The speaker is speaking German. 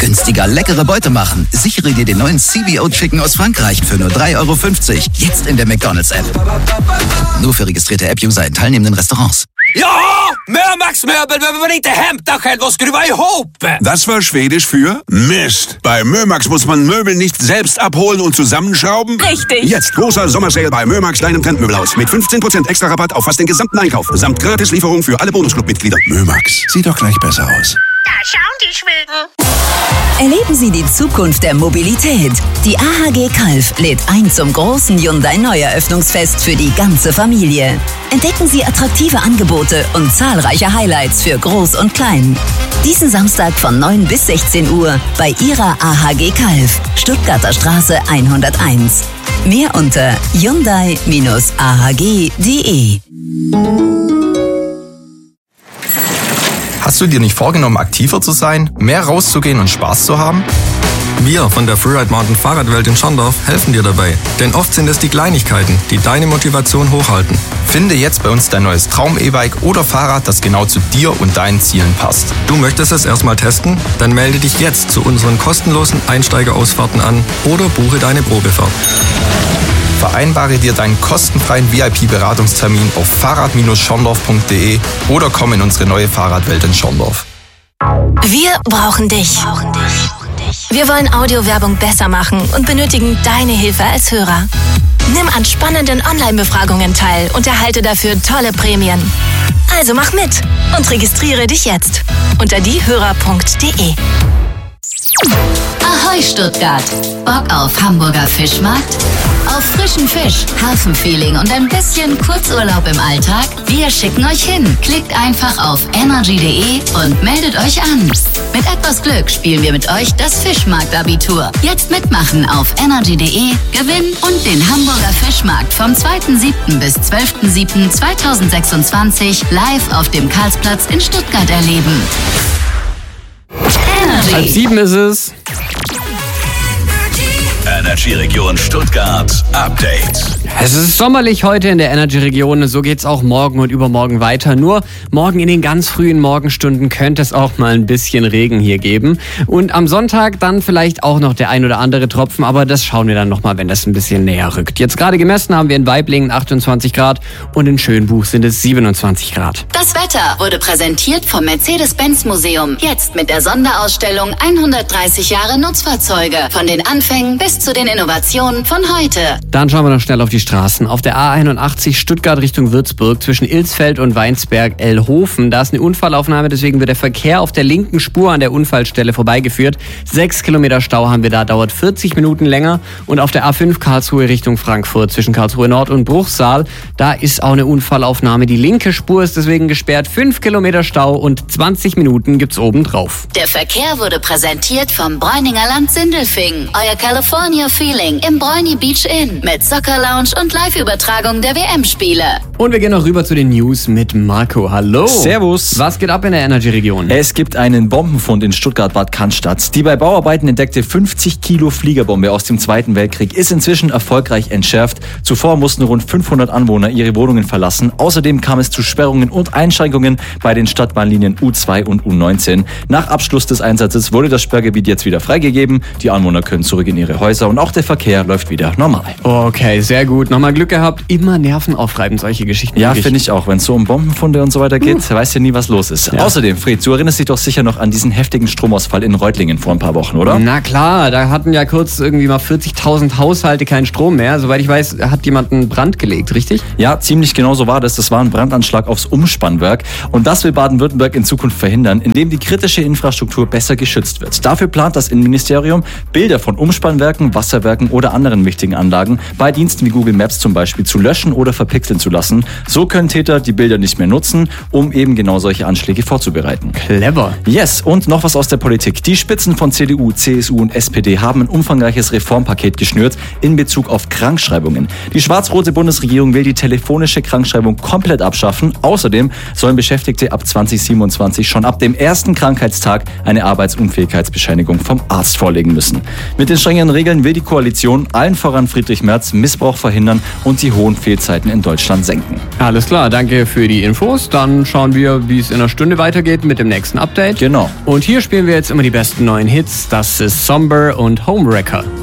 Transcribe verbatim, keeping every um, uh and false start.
Günstiger leckere Beute machen. Sichere dir den neuen C B O Chicken aus Frankreich für nur drei Euro fünfzig. Jetzt in der McDonald's-App. Nur für registrierte App-User in teilnehmenden Restaurants. Ja, Mömax-Möbel, wenn wir nicht Hemdachel, was skruva ihop. Das war Schwedisch für Mist. Bei Mömax muss man Möbel nicht selbst abholen und zusammenschrauben. Richtig. Jetzt großer Sommersale bei Mömax, deinem Trendmöbelhaus. Mit fünfzehn Prozent extra Rabatt auf fast den gesamten Einkauf. Samt Gratislieferung für alle Bonusclub-Mitglieder. Mömax, sieht doch gleich besser aus. Da schauen die Schweden. Erleben Sie die Zukunft der Mobilität. Die A H G Calw lädt ein zum großen Hyundai Neueröffnungsfest für die ganze Familie. Entdecken Sie attraktive Angebote und zahlreiche Highlights für Groß und Klein. Diesen Samstag von neun bis sechzehn Uhr bei Ihrer A H G Calw, Stuttgarter Straße hunderteins. Mehr unter hyundai Bindestrich a h g punkt d e. Hast du dir nicht vorgenommen, aktiver zu sein, mehr rauszugehen und Spaß zu haben? Wir von der Freeride Mountain Fahrradwelt in Schorndorf helfen dir dabei. Denn oft sind es die Kleinigkeiten, die deine Motivation hochhalten. Finde jetzt bei uns dein neues Traum-E-Bike oder Fahrrad, das genau zu dir und deinen Zielen passt. Du möchtest es erstmal testen? Dann melde dich jetzt zu unseren kostenlosen Einsteigerausfahrten an oder buche deine Probefahrt. Vereinbare dir deinen kostenfreien V I P-Beratungstermin auf fahrrad Bindestrich schorndorf punkt d e oder komm in unsere neue Fahrradwelt in Schorndorf. Wir brauchen dich. Wir wollen Audiowerbung besser machen und benötigen deine Hilfe als Hörer. Nimm an spannenden Online-Befragungen teil und erhalte dafür tolle Prämien. Also mach mit und registriere dich jetzt unter diehörer punkt d e. Ahoi Stuttgart! Bock auf Hamburger Fischmarkt? Auf frischen Fisch, Hafenfeeling und ein bisschen Kurzurlaub im Alltag? Wir schicken euch hin. Klickt einfach auf energy punkt d e und meldet euch an. Mit etwas Glück spielen wir mit euch das Fischmarkt-Abitur. Jetzt mitmachen auf energy punkt d e, gewinnen und den Hamburger Fischmarkt vom zweiten siebten bis zwölften siebten zweitausendsechsundzwanzig live auf dem Karlsplatz in Stuttgart erleben. Energy. Halb sieben ist es. Energy-Region Stuttgart Update. Es ist sommerlich heute in der Energy-Region, so geht's auch morgen und übermorgen weiter. Nur morgen in den ganz frühen Morgenstunden könnte es auch mal ein bisschen Regen hier geben. Und am Sonntag dann vielleicht auch noch der ein oder andere Tropfen, aber das schauen wir dann nochmal, wenn das ein bisschen näher rückt. Jetzt gerade gemessen haben wir in Waiblingen achtundzwanzig Grad und in Schönbuch sind es siebenundzwanzig Grad. Das Wetter wurde präsentiert vom Mercedes-Benz-Museum. Jetzt mit der Sonderausstellung hundertdreißig Jahre Nutzfahrzeuge. Von den Anfängen bis zu den Innovationen von heute. Dann schauen wir noch schnell auf die Straßen. Auf der A einundachtzig Stuttgart Richtung Würzburg zwischen Ilsfeld und Weinsberg-Elhofen. Da ist eine Unfallaufnahme, deswegen wird der Verkehr auf der linken Spur an der Unfallstelle vorbeigeführt. Sechs Kilometer Stau haben wir da, dauert vierzig Minuten länger. Und auf der A fünf Karlsruhe Richtung Frankfurt zwischen Karlsruhe Nord und Bruchsal, da ist auch eine Unfallaufnahme. Die linke Spur ist deswegen gesperrt. Fünf Kilometer Stau und zwanzig Minuten gibt's obendrauf. Der Verkehr wurde präsentiert vom Bräuninger Land Sindelfingen. Euer California Feeling im Bräuni Beach Inn mit Soccer Lounge und Live-Übertragung der W M-Spiele. Und wir gehen noch rüber zu den News mit Marco. Hallo. Servus. Was geht ab in der Energy-Region? Es gibt einen Bombenfund in Stuttgart-Bad Cannstatt. Die bei Bauarbeiten entdeckte fünfzig Kilo Fliegerbombe aus dem Zweiten Weltkrieg ist inzwischen erfolgreich entschärft. Zuvor mussten rund fünfhundert Anwohner ihre Wohnungen verlassen. Außerdem kam es zu Sperrungen und Einschränkungen bei den Stadtbahnlinien U zwei und U neunzehn. Nach Abschluss des Einsatzes wurde das Sperrgebiet jetzt wieder freigegeben. Die Anwohner können zurück in ihre Häuser und auch der Verkehr läuft wieder normal. Okay, sehr gut. Nochmal Glück gehabt. Immer nervenaufreibend, solche Geschichten. Ja, finde ich auch. Wenn es so um Bombenfunde und so weiter geht, uh. weißt du nie, was los ist. Ja. Außerdem, Fred, du erinnerst dich doch sicher noch an diesen heftigen Stromausfall in Reutlingen vor ein paar Wochen, oder? Na klar, da hatten ja kurz irgendwie mal vierzigtausend Haushalte keinen Strom mehr. Soweit ich weiß, hat jemand einen Brand gelegt, richtig? Ja, ziemlich genau so war das. Das war ein Brandanschlag aufs Umspannwerk. Und das will Baden-Württemberg in Zukunft verhindern, indem die kritische Infrastruktur besser geschützt wird. Dafür plant das Innenministerium, Bilder von Umspannwerken, Wasserwerken oder anderen wichtigen Anlagen bei Diensten wie Google Maps zum Beispiel zu löschen oder verpixeln zu lassen. So können Täter die Bilder nicht mehr nutzen, um eben genau solche Anschläge vorzubereiten. Clever. Yes, und noch was aus der Politik. Die Spitzen von C D U, C S U und S P D haben ein umfangreiches Reformpaket geschnürt in Bezug auf Krankschreibungen. Die schwarz-rote Bundesregierung will die telefonische Krankschreibung komplett abschaffen. Außerdem sollen Beschäftigte ab zwanzig siebenundzwanzig schon ab dem ersten Krankheitstag eine Arbeitsunfähigkeitsbescheinigung vom Arzt vorlegen müssen. Mit den strengen Regeln will die Koalition, allen voran Friedrich Merz, Missbrauch verhindern verhindern und die hohen Fehlzeiten in Deutschland senken. Alles klar, danke für die Infos. Dann schauen wir, wie es in einer Stunde weitergeht mit dem nächsten Update. Genau. Und hier spielen wir jetzt immer die besten neuen Hits. Das ist Somber und Homewrecker.